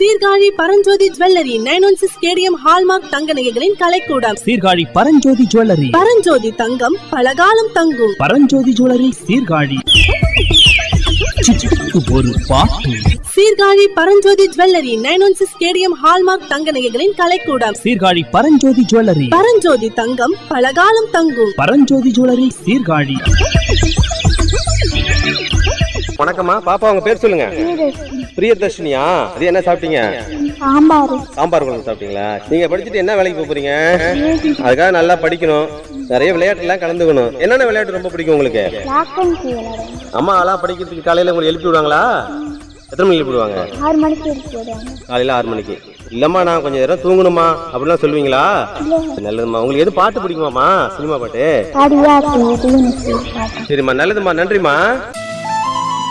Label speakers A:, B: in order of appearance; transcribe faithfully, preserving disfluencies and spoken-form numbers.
A: Sirkazhi Paranjothi jewellery nine one six KTM hallmark தங்க நகைகளின் கலைக்கூடம்.
B: Sirkazhi Paranjothi jewellery.
A: Paranjothi தங்கம் பலகாலம் தங்கும்.
B: பரஞ்சோதி ஜுவல்லரி சீர்காழி. ஒரு பாட்டு.
A: Sirkazhi Paranjothi jewellery nine one six KTM hallmark தங்க நகைகளின் கலைக்கூடம்.
B: சீர்காழி பரஞ்சோதி ஜுவல்லரி.
A: பரஞ்சோதி தங்கம் பலகாலம் தங்கும்.
B: பரஞ்சோதி ஜுவல்லரி சீர்காழி.
C: வணக்கம்மா, பாப்பா உங்க பேர் சொல்லுங்க. பிரியதர்ஷினியா? அது என்ன சாப்பிட்டீங்க?
D: சாம்பார்.
C: சாம்பார் குழம்பு சாப்பிட்டீங்களா? நீங்க படிச்சுட்டு என்ன வேலைக்கு போறீங்க? அதுக்காக நல்லா படிக்கணும், நிறைய விளையாட்டு எல்லாம் கலந்துக்கணும். என்னென்ன விளையாட்டு ரொம்ப பிடிக்கும் உங்களுக்கு? அம்மா எல்லாம் படிக்கிறதுக்கு காலையில உங்களுக்கு எழுப்பி விடுவாங்களா? எத்தனை மணிக்கு எழுப்பி விடுவாங்க?
D: ஆறு மணிக்கு எழுப்பி விடுவாங்க.
C: காலையில ஆறு மணிக்கு. இல்லம்மா நான் கொஞ்சம் நேரம் தூங்கணுமா அப்படிலாம் சொல்லுவீங்களா? நல்லதும்மா. உங்களுக்கு எது பாட்டு பிடிக்குமாமா? சினிமா பாட்டு? சரிம்மா, நல்லதும்மா, நன்றிம்மா.